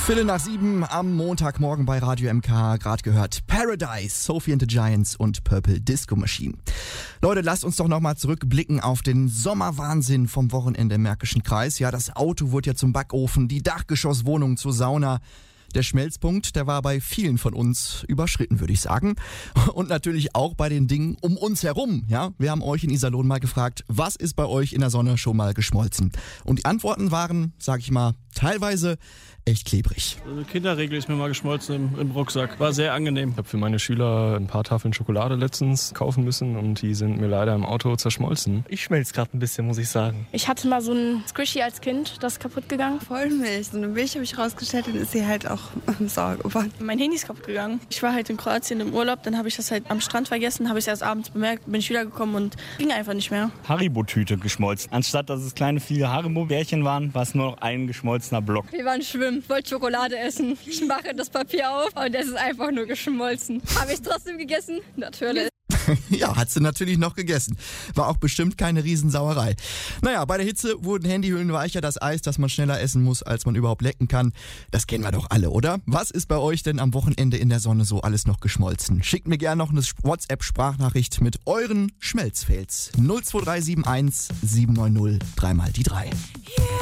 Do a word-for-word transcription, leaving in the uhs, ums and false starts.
Viertel nach sieben am Montagmorgen bei Radio M K, gerade gehört Paradise, Sophie and the Giants und Purple Disco Machine. Leute, lasst uns doch nochmal zurückblicken auf den Sommerwahnsinn vom Wochenende im Märkischen Kreis. Ja, das Auto wurde ja zum Backofen, die Dachgeschosswohnung zur Sauna. Der Schmelzpunkt, der war bei vielen von uns überschritten, würde ich sagen. Und natürlich auch bei den Dingen um uns herum. Ja, wir haben euch in Iserlohn mal gefragt, was ist bei euch in der Sonne schon mal geschmolzen? Und die Antworten waren, sag ich mal, teilweise echt klebrig. Eine Kinderregel ist mir mal geschmolzen im, im Rucksack. War sehr angenehm. Ich habe für meine Schüler ein paar Tafeln Schokolade letztens kaufen müssen und die sind mir leider im Auto zerschmolzen. Ich schmelze gerade ein bisschen, muss ich sagen. Ich hatte mal so ein Squishy als Kind, das ist kaputt gegangen. Vollmilch. So eine Milch habe ich rausgestellt, dann ist sie halt auch sauer geworden. Mein Handy ist kaputt gegangen. Ich war halt in Kroatien im Urlaub, dann habe ich das halt am Strand vergessen, habe ich es erst abends bemerkt, bin ich wiedergekommen und ging einfach nicht mehr. Haribo-Tüte geschmolzen. Anstatt dass es kleine viele Haribo-Bärchen waren, war es nur noch ein geschmolzener Block. Wir waren schwimmen, wollten Schokolade essen. Ich mache das Papier auf und es ist einfach nur geschmolzen. Habe ich es trotzdem gegessen? Natürlich. Ja, hat sie natürlich noch gegessen. War auch bestimmt keine Riesensauerei. Naja, bei der Hitze wurden Handyhüllen weicher, das Eis, das man schneller essen muss, als man überhaupt lecken kann. Das kennen wir doch alle, oder? Was ist bei euch denn am Wochenende in der Sonne so alles noch geschmolzen? Schickt mir gerne noch eine WhatsApp-Sprachnachricht mit euren Schmelzfails. null zwei drei sieben eins sieben neun null, dreimal die drei.